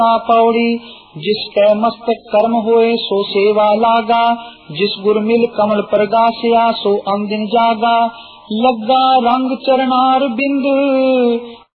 पौड़ी जिसके मस्तक कर्म होए सो सेवा लागा, जिस गुर मिल कमल प्रगासिया सो अंदिन जागा। लगा रंग चरणार बिंद